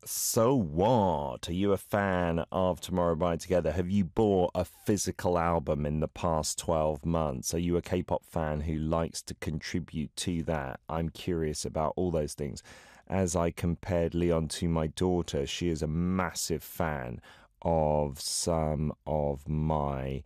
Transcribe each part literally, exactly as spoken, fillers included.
So what? Are you a fan of Tomorrow by Together? Have you bought a physical album in the past twelve months? Are you a K-pop fan who likes to contribute to that? I'm curious about all those things. As I compared Leon to my daughter, she is a massive fan of some of my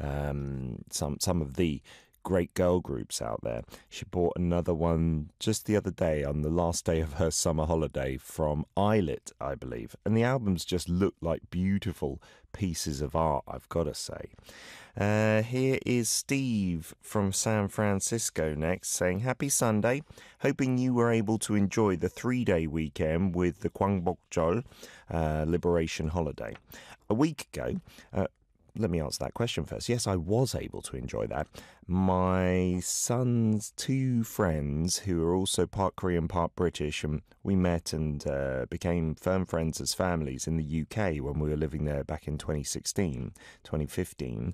um some some of the great girl groups out there. She bought another one just the other day on the last day of her summer holiday from Islet, I believe. And the albums just look like beautiful pieces of art, I've got to say. Uh, here is Steve from San Francisco next saying, Happy Sunday. Hoping you were able to enjoy the three-day weekend with the Gwangbokjeol uh, Liberation Holiday. A week ago, uh, let me answer that question first. Yes, I was able to enjoy that. My son's two friends, who are also part Korean, part British, and we met and uh, became firm friends as families in the U K when we were living there back in twenty sixteen, twenty fifteen.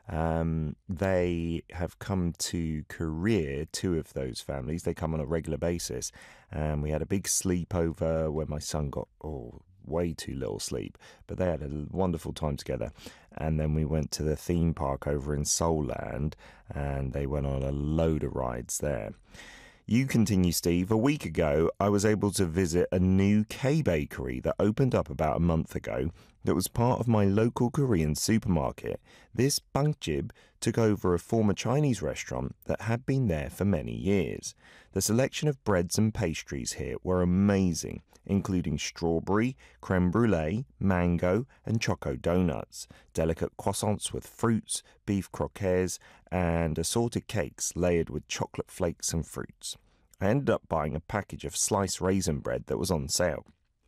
Um, they have come to Korea, two of those families. They come on a regular basis. And we had a big sleepover where my son got... oh. way too little sleep, but they had a wonderful time together. And then we went to the theme park over in Seoulland, and they went on a load of rides there. You continue, Steve. A week ago, I was able to visit a new K-bakery that opened up about a month ago that was part of my local Korean supermarket. This Bangjib took over a former Chinese restaurant that had been there for many years. The selection of breads and pastries here were amazing, including strawberry, creme brulee, mango, and choco donuts, delicate croissants with fruits, beef croquettes, and assorted cakes layered with chocolate flakes and fruits. I ended up buying a package of sliced raisin bread that was on sale.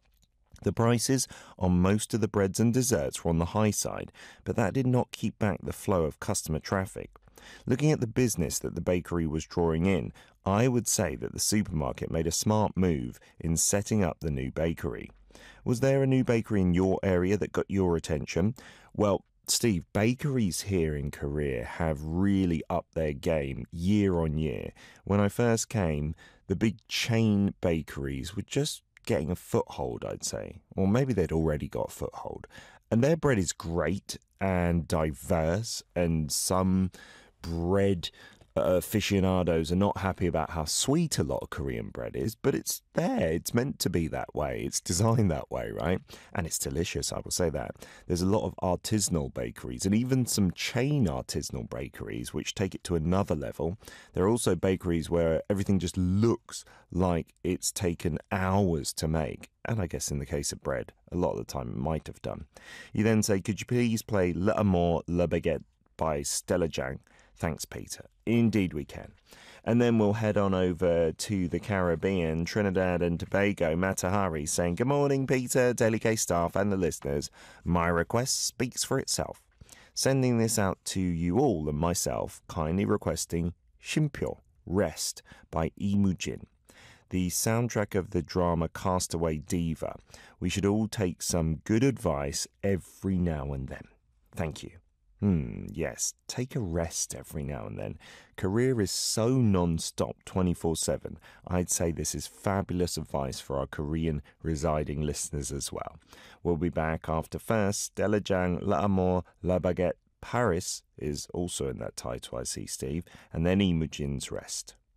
The prices on most of the breads and desserts were on the high side, but that did not keep back the flow of customer traffic. Looking at the business that the bakery was drawing in, I would say that the supermarket made a smart move in setting up the new bakery. Was there a new bakery in your area that got your attention? Well, Steve, bakeries here in Korea have really upped their game year on year. When I first came, the big chain bakeries were just getting a foothold, I'd say. Or maybe they'd already got a foothold. And their bread is great and diverse, and some bread uh, aficionados are not happy about how sweet a lot of Korean bread is, but it's there. It's meant to be that way. It's designed that way, right? And it's delicious, I will say that. There's a lot of artisanal bakeries and even some chain artisanal bakeries which take it to another level. There are also bakeries where everything just looks like it's taken hours to make. And I guess in the case of bread, a lot of the time it might have done. You then say, could you please play L'amour, la baguette by Stella Jang? Thanks, Peter. Indeed we can. And then we'll head on over to the Caribbean, Trinidad and Tobago. Matahari saying, good morning, Peter, Daily K staff and the listeners. My request speaks for itself. Sending this out to you all and myself, kindly requesting Shimpyo, Rest by Imujin, the soundtrack of the drama Castaway Diva. We should all take some good advice every now and then. Thank you. Hmm, yes, take a rest every now and then. Career is so non-stop twenty-four seven. I'd say this is fabulous advice for our Korean residing listeners as well. We'll be back after first. Stella Jang, L'amour, la baguette. Paris is also in that title, I see, Steve. And then Imujin's Rest.